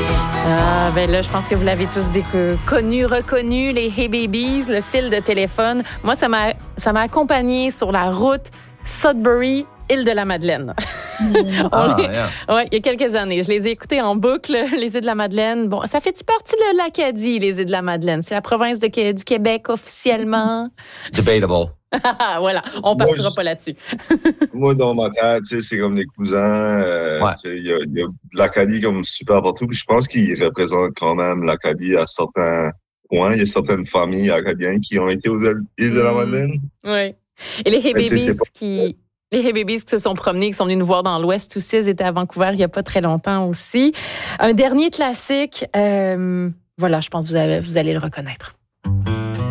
Ah, ben là, je pense que vous l'avez tous reconnu, les Hey Babies, le fil de téléphone. Moi, ça m'a accompagné sur la route Sudbury, Île-de-la-Madeleine. Ouais, il y a quelques années. Je les ai écoutés en boucle, les Îles-de-la-Madeleine. Bon, ça fait-tu partie de l'Acadie, les Îles-de-la-Madeleine? C'est la province du Québec officiellement. Debatable. Voilà, on partira pas là-dessus. Moi, dans ma tête, c'est comme des cousins. Il y a de l'Acadie comme super partout. Puis je pense qu'ils représentent quand même l'Acadie à certains points. Il y a certaines familles acadiennes qui ont été aux îles de la Madeleine. Oui. Et les Hey Babies Les Hey Babies qui se sont promenés, qui sont venus nous voir dans l'Ouest aussi, ils étaient à Vancouver il n'y a pas très longtemps aussi. Un dernier classique, voilà, je pense que vous allez le reconnaître.